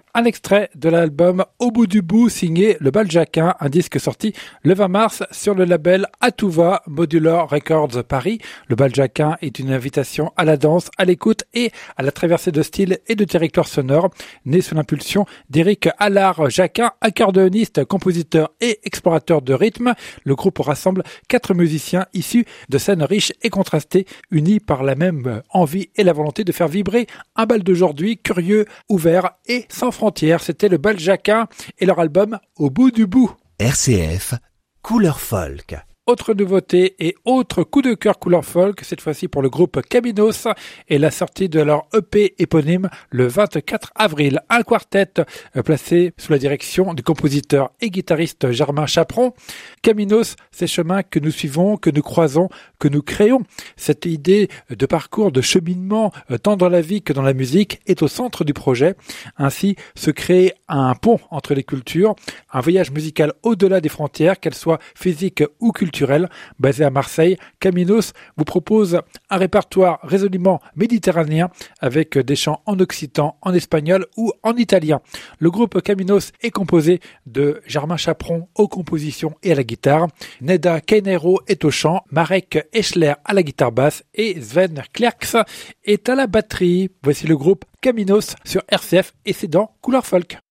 Un extrait de l'album Au bout du bout, signé Le Baljaquin, un disque sorti le 20 mars sur le label À tout va, Modular Records Paris. Le Baljaquin est une invitation à la danse, à l'écoute et à la traversée de styles et de territoires sonores, né sous l'impulsion d'Éric Allard-Jacquin, accordéoniste, compositeur et explorateur de rythme. Le groupe rassemble 4 musiciens issus de scènes riches et contrastées, unis par la même envie et la volonté de faire vibrer un bal d'aujourd'hui curieux, ouvert et sans frontières. C'était le Baljaquin et leur album Au bout du bout. RCF, couleur folk. Autre nouveauté et autre coup de cœur couleur folk, cette fois-ci pour le groupe Caminos et la sortie de leur EP éponyme le 24 avril. Un quartet placé sous la direction du compositeur et guitariste Germain Chaperon. Caminos, ces chemins que nous suivons, que nous croisons, que nous créons. Cette idée de parcours, de cheminement, tant dans la vie que dans la musique, est au centre du projet. Ainsi se crée un pont entre les cultures, un voyage musical au-delà des frontières, qu'elles soient physiques ou culturelles. Basé à Marseille, Caminos vous propose un répertoire résolument méditerranéen avec des chants en occitan, en espagnol ou en italien. Le groupe Caminos est composé de Germain Chaperon aux compositions et à la guitare, Neda Keinero est au chant, Marek Eschler à la guitare basse et Sven Klerks est à la batterie. Voici le groupe Caminos sur RCF et c'est dans Couleur Folk.